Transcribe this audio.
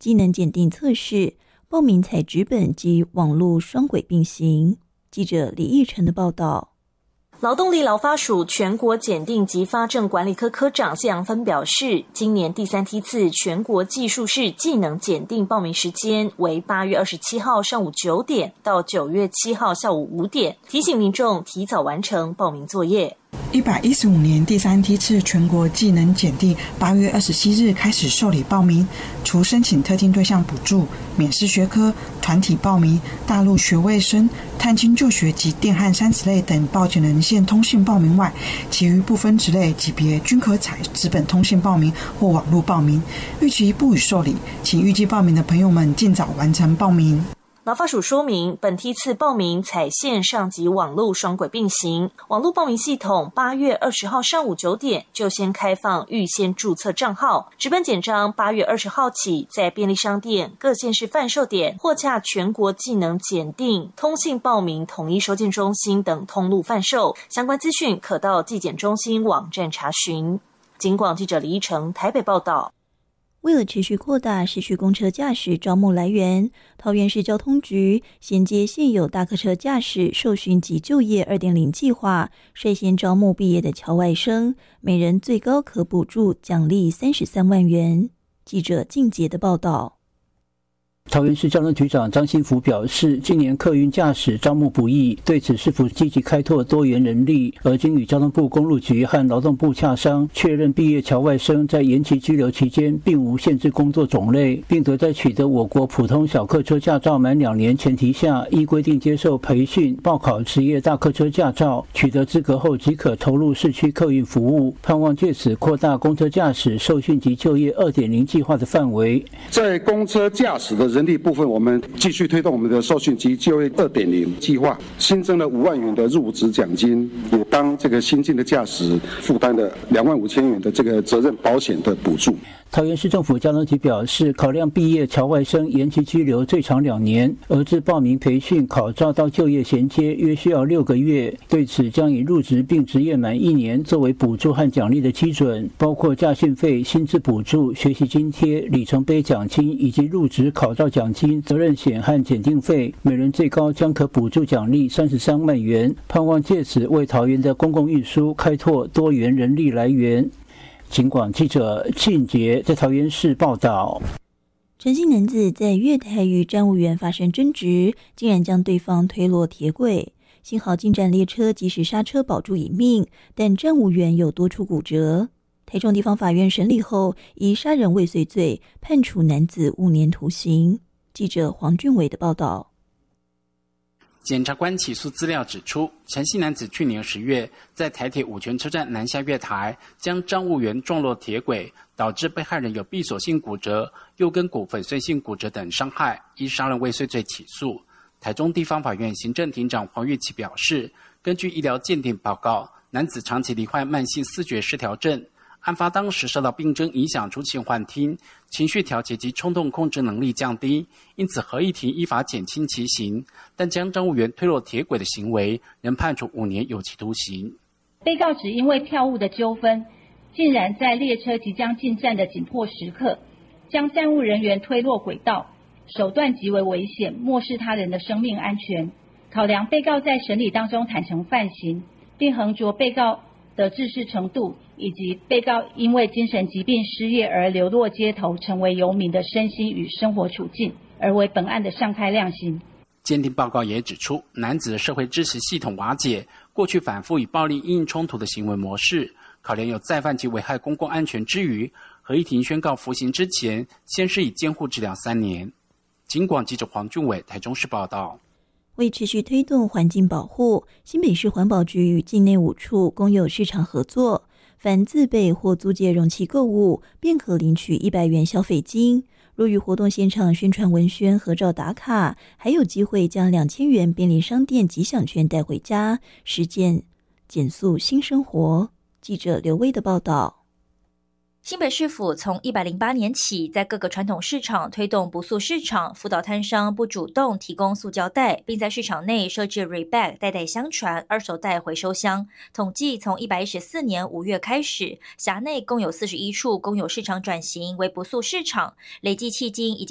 机能检定测试，报名采纸本及网络双轨并行。记者李义成的报道。 劳动力劳发署全国检定及发证管理科科长谢阳芬表示，今年第3梯次全国技术士技能检定报名时间为8月27号上午9点到9月7号下午5点，提醒民众提早完成报名作业。 115年第3梯次全国技能检定8月27日开始受理报名，除申请特定对象补助、免试学科、团体报名、大陆学位生、探亲就学及电焊3职类等报检人线通信报名外，其余不分职类级别均可采纸本通信报名或网络报名，预期不予受理，请预计报名的朋友们尽早完成报名。 劳发署说明，本梯次报名采线上及网络双轨并行，网络报名系统8月20号上午9点就先开放预先注册账号，纸本简章8月20号起在便利商店、各县市贩售点或洽全国技能检定、通信报名统一收件中心等通路贩售，相关资讯可到技检中心网站查询。警广记者李依成台北报道。 为了持续扩大市区公车驾驶招募来源，桃园市交通局衔接现有大客车驾驶受训及就业 2.0 计划，率先招募毕业的侨外生，每人最高可补助奖励33万元。记者静杰的报道。 桃园市交通局长张新福表示，今年客运驾驶招募不易，对此是否积极开拓多元人力，而经与交通部公路局和劳动部洽商，确认毕业侨外生在延期居留期间并无限制工作种类，并得在取得我国普通小客车驾照满2年前提下，依规定接受培训、报考职业大客车驾照，取得资格后即可投入市区客运服务，盼望借此扩大公车驾驶受训及就业 2.0 计划的范围。 在公车驾驶的人力部分，我们继续推动我们的受训及就业 2.0 计划，新增了5万元的入职奖金，也当这个新进的驾驶负担的2万5千元的这个责任保险的补助。 桃园市政府交通局表示，考量毕业侨外生延期居留最长2年，而自报名培训、考照到就业衔接约需要6个月，对此将以入职并职业满1年作为补助和奖励的基准，包括驾训费、薪资补助、学习津贴、里程碑奖金以及入职考照奖金、责任险和检定费，每人最高将可补助奖励33万元，盼望借此为桃园的公共运输开拓多元人力来源。警广记者庆杰在桃园市报道。 陈姓男子在月台与站务员发生争执，竟然将对方推落铁轨，幸好进站列车及时刹车保住一命，但站务员有多处骨折。台中地方法院审理后，以杀人未遂罪判处男子5年徒刑。记者黄俊伟的报道。 检察官起诉资料指出，陈姓男子去年10月在台铁五权车站南下月台，将站务员撞落铁轨，导致被害人有闭锁性骨折、右跟骨粉碎性骨折等伤害，依杀人未遂罪起诉。台中地方法院行政庭长黄玉琪表示，根据医疗鉴定报告，男子长期罹患慢性思觉失调症，案发当时受到病症影响出现幻听、情绪调节及冲动控制能力降低，因此合议庭依法减轻其刑，但将站务员推落铁轨的行为仍判处5年有期徒刑。 被告只因为票务的纠纷，竟然在列车即将进站的紧迫时刻，将站务人员推落轨道，手段极为危险，漠视他人的生命安全。考量被告在审理当中坦诚犯行，并衡酌被告的治世程度，以及被告因为精神疾病失业而流落街头，成为游民的身心与生活处境，而为本案的上开量刑。 鉴定报告也指出，男子的社会支持系统瓦解，过去反复以暴力因应冲突的行为模式，考量有再犯及危害公共安全之余，合议庭宣告服刑之前，先施以监护治疗3年。警广记者黄俊伟台中市报道。 为持续推动环境保护，新北市环保局与境内5处公有市场合作，凡自备或租借容器购物，便可领取100元消费金。若于活动现场宣传文宣、合照打卡，还有机会将2000元便利商店吉祥券带回家，实践减塑新生活。记者刘威的报道。 新北市府从108年起，在各个传统市场推动不塑市场，辅导摊商不主动提供塑胶袋，并在市场内设置 Rebag 代代相传二手袋回收箱。统计从114年5月开始，辖内共有41处公有市场转型为不塑市场，累计迄今已经